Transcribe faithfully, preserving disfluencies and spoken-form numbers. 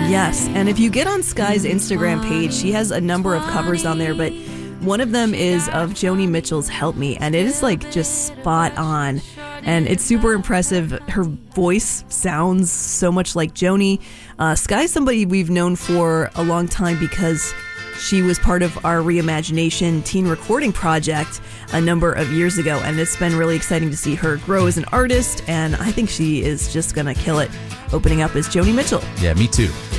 Yes, and if you get on Sky's Instagram page, she has a number of covers on there, but one of them is of Joni Mitchell's Help Me, and it is like just spot on. And it's super impressive. Her voice sounds so much like Joni. Uh, Sky's somebody we've known for a long time because she was part of our Reimagination teen recording project a number of years ago, and it's been really exciting to see her grow as an artist, and I think she is just going to kill it opening up as Joni Mitchell. Yeah, me too.